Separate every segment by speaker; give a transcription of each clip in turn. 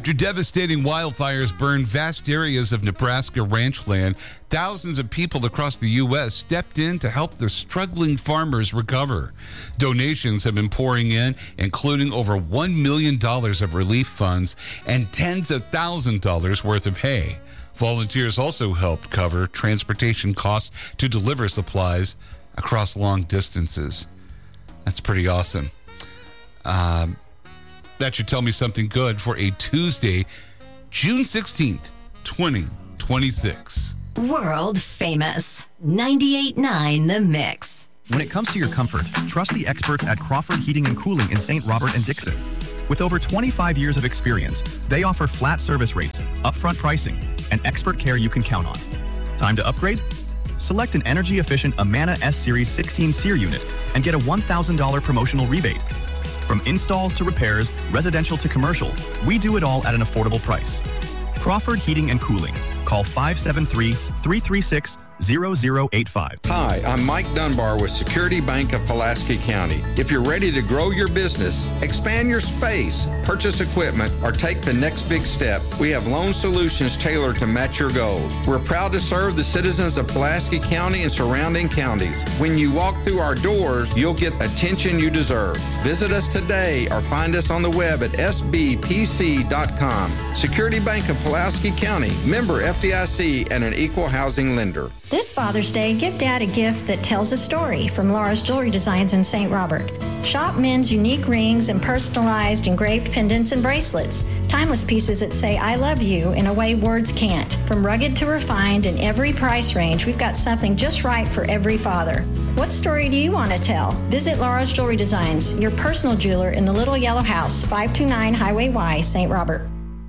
Speaker 1: After devastating wildfires burned vast areas of Nebraska ranch land, thousands of people across the U.S. stepped in to help the struggling farmers recover. Donations have been pouring in, including over $1 million of relief funds and tens of thousands of dollars worth of hay. Volunteers also helped cover transportation costs to deliver supplies across long distances. That's pretty awesome. That should tell me something good for a Tuesday, June 16th, 2026.
Speaker 2: World famous. 98.9 The Mix.
Speaker 3: When it comes to your comfort, trust the experts at Crawford Heating and Cooling in St. Robert and Dixon. With over 25 years of experience, they offer flat service rates, upfront pricing, and expert care you can count on. Time to upgrade? Select an energy-efficient Amana S-Series 16 SEER unit and get a $1,000 promotional rebate. From installs to repairs, residential to commercial, we do it all at an affordable price. Crawford Heating and Cooling. Call 573-336-0085.
Speaker 4: Hi, I'm Mike Dunbar with Security Bank of Pulaski County. If you're ready to grow your business, expand your space, purchase equipment, or take the next big step, we have loan solutions tailored to match your goals. We're proud to serve the citizens of Pulaski County and surrounding counties. When you walk through our doors, you'll get the attention you deserve. Visit us today or find us on the web at sbpc.com. Security Bank of Pulaski County, member FDIC, and an equal housing lender.
Speaker 5: This Father's Day, give Dad a gift that tells a story from Laura's Jewelry Designs in St. Robert. Shop men's unique rings and personalized engraved pendants and bracelets. Timeless pieces that say, I love you in a way words can't. From rugged to refined in every price range, we've got something just right for every father. What story do you want to tell? Visit Laura's Jewelry Designs, your personal jeweler in the Little Yellow House, 529 Highway Y, St. Robert.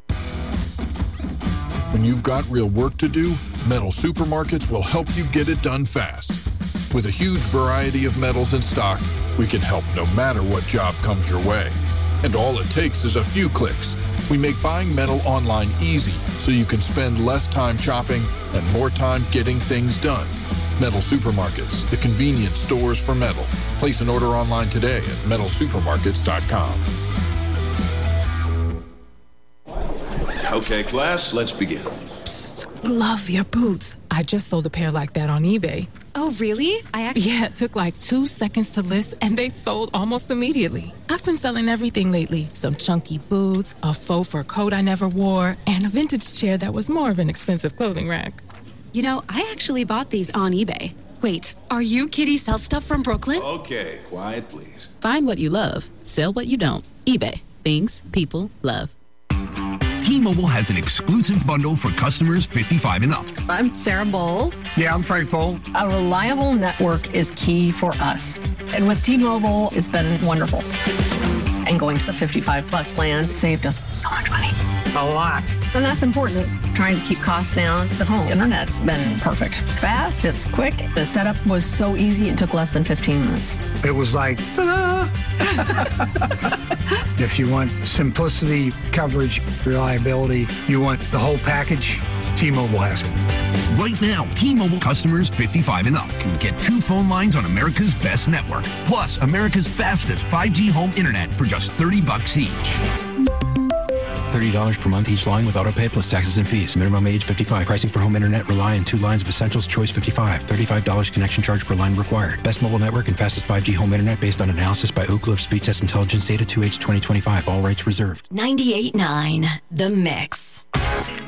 Speaker 6: When you've got real work to do, Metal Supermarkets will help you get it done fast. With a huge variety of metals in stock, we can help no matter what job comes your way. And all it takes is a few clicks. We make buying metal online easy so you can spend less time shopping and more time getting things done. Metal Supermarkets, the convenient stores for metal. Place an order online today at metalsupermarkets.com.
Speaker 7: Okay, class, let's begin.
Speaker 8: Psst, love your boots. I just sold a pair like that on eBay.
Speaker 9: Oh, really?
Speaker 8: Yeah, it took like 2 seconds to list, and they sold almost immediately. I've been selling everything lately. Some chunky boots, a faux fur coat I never wore, and a vintage chair that was more of an expensive clothing rack.
Speaker 9: You know, I actually bought these on eBay. Wait, are you Kitty Sell Stuff from Brooklyn?
Speaker 7: Okay, quiet, please.
Speaker 10: Find what you love. Sell what you don't. eBay. Things people love.
Speaker 11: T-Mobile has an exclusive bundle for customers 55 and up.
Speaker 12: I'm Sarah Bowl.
Speaker 13: Yeah, I'm Frank Bowl.
Speaker 12: A reliable network is key for us. And with T-Mobile, it's been wonderful. And going to the 55-plus plan saved us so much money.
Speaker 13: A lot.
Speaker 12: And that's important. Trying to keep costs down. The home internet's been perfect. It's fast, it's quick. The setup was so easy, it took less than 15 minutes.
Speaker 13: It was like, ta-da! If you want simplicity, coverage, reliability, you want the whole package, T-Mobile has it.
Speaker 11: Right now, T-Mobile customers 55 and up can get 2 phone lines on America's best network, plus America's fastest 5G home internet for just $30 each.
Speaker 14: $30 per month each line with autopay plus taxes and fees. Minimum age 55. Pricing for home internet rely on 2 lines of Essentials Choice 55. $35 connection charge per line required. Best mobile network and fastest 5G home internet based on analysis by Oak Cliff Speed Test Intelligence Data 2H 2025. All rights reserved.
Speaker 2: 98.9 The Mix.